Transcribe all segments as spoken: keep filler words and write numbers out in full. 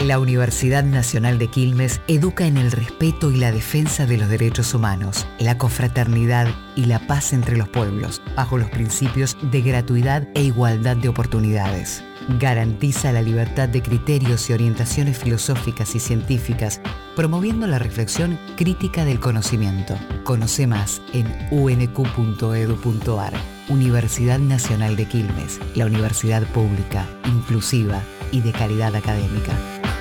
La Universidad Nacional de Quilmes educa en el respeto y la defensa de los derechos humanos, la confraternidad y la paz entre los pueblos, bajo los principios de gratuidad e igualdad de oportunidades. Garantiza la libertad de criterios y orientaciones filosóficas y científicas, promoviendo la reflexión crítica del conocimiento. Conoce más en u ene cu punto edu punto ar. Universidad Nacional de Quilmes, la universidad pública, inclusiva y de calidad académica.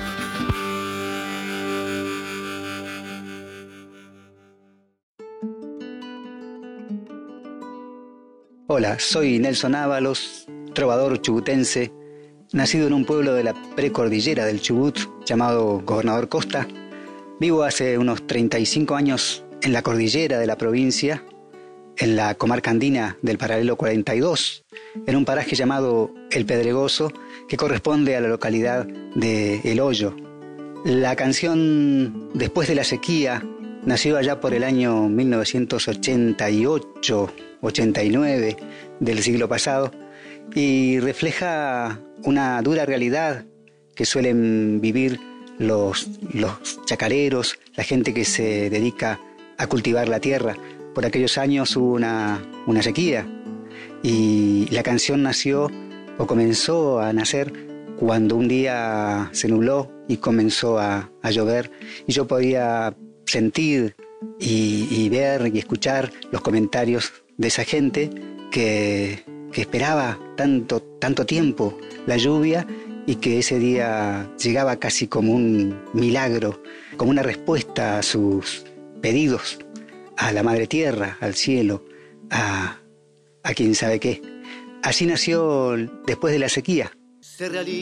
Hola, soy Nelson Ábalos, trovador chubutense, nacido en un pueblo de la precordillera del Chubut llamado Gobernador Costa. Vivo hace unos treinta y cinco años en la cordillera de la provincia, en la comarca andina del paralelo cuarenta y dos, en un paraje llamado El Pedregoso, que corresponde a la localidad de El Hoyo. La canción Después de la sequía nació allá por el año mil novecientos ochenta y ocho, ochenta y nueve del siglo pasado y refleja una dura realidad que suelen vivir los, los chacareros, la gente que se dedica a cultivar la tierra. Por aquellos años hubo una, una sequía y la canción nació o comenzó a nacer cuando un día se nubló y comenzó a, a llover y yo podía sentir y, y ver y escuchar los comentarios de esa gente que, que esperaba tanto, tanto tiempo la lluvia y que ese día llegaba casi como un milagro, como una respuesta a sus pedidos, a la madre tierra, al cielo, a, a quién sabe qué. Así nació Después de la sequía.